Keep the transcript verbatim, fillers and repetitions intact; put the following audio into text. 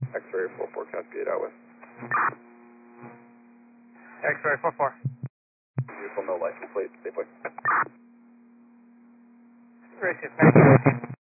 X-ray four four, Cascade out with. X-ray four four. Vehicle no license plate, safely. Racing,